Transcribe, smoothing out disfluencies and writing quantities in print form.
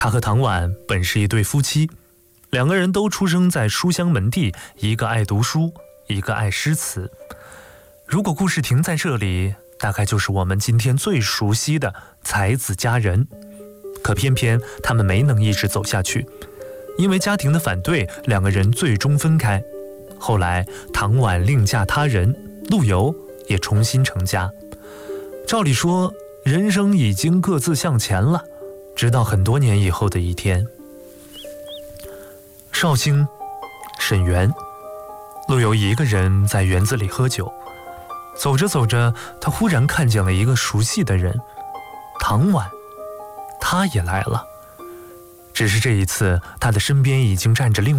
他和唐婉本是一对夫妻，两个人都出生在书香门第，一个爱读书，一个爱诗词。如果故事停在这里，大概就是我们今天最熟悉的才子佳人。可偏偏他们没能一直走下去，因为家庭的反对，两个人最终分开。后来唐婉另嫁他人，陆游也重新成家。照理说，人生已经各自向前了，直到很多年以后的一天，绍兴沈园，陆游一个人在园子里喝酒，走着走着，他忽然看见了一个熟悉的人，唐婉，他也来了。只是这一次，他的身边已经站着另